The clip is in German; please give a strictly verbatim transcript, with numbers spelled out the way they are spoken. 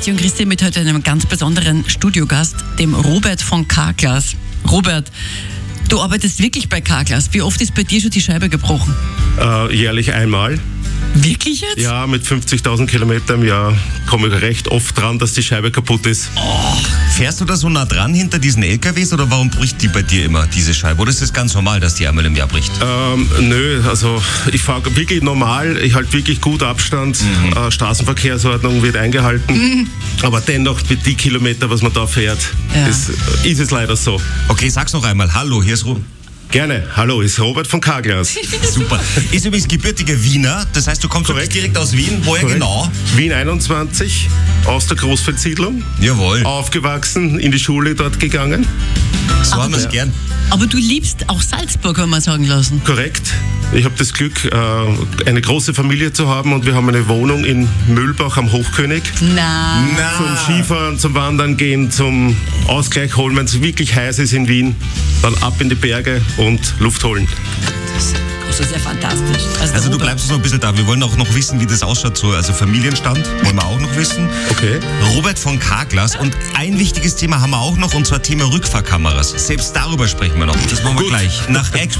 Kathi und Christi mit heute einem ganz besonderen Studiogast, dem Robert von Carglass. Robert, du arbeitest wirklich bei Carglass. Wie oft ist bei dir schon die Scheibe gebrochen? Äh, jährlich einmal. Wirklich jetzt? Ja, mit fünfzigtausend Kilometern im Jahr komme ich recht oft dran, dass die Scheibe kaputt ist. Oh. Fährst du da so nah dran hinter diesen L K Ws oder warum bricht die bei dir immer, diese Scheibe? Oder ist es ganz normal, dass die einmal im Jahr bricht? Ähm, nö, also ich fahre wirklich normal, ich halte wirklich gut Abstand, mhm. äh, Straßenverkehrsordnung wird eingehalten, mhm. aber dennoch mit die Kilometer, was man da fährt, ja. ist, ist es leider so. Okay, sag's noch einmal. Hallo, hier ist Ruben. Gerne. Hallo, ist Robert von Carglass. Super. Ist übrigens gebürtiger Wiener, das heißt, du kommst Korrekt. direkt aus Wien. Woher Korrekt. genau? Wien einundzwanzig, aus der Großfeldsiedlung. Jawohl. Aufgewachsen, in die Schule dort gegangen. So aber haben wir es gern. Aber du liebst auch Salzburg, kann man sagen lassen. Korrekt. Ich habe das Glück, eine große Familie zu haben und wir haben eine Wohnung in Mühlbach am Hochkönig. Na. Na. Zum Skifahren, zum Wandern gehen, zum Ausgleich holen, wenn es wirklich heiß ist in Wien. Dann ab in die Berge und Luft holen. Das ist ja fantastisch. Also, also du bleibst noch ein bisschen da. Wir wollen auch noch wissen, wie das ausschaut. So, also Familienstand wollen wir auch noch wissen. Okay. Robert von Carglass. Und ein wichtiges Thema haben wir auch noch, und zwar Thema Rückfahrkameras. Selbst darüber sprechen wir noch. Das machen wir Gut. gleich. Nach